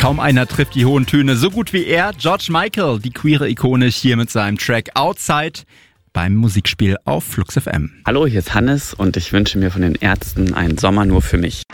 Kaum einer trifft die hohen Töne so gut wie er. George Michael, die queere Ikone, hier mit seinem Track Outside beim Musikspiel auf Flux FM. Hallo, hier ist Hannes und ich wünsche mir von den Ärzten einen Sommer nur für mich.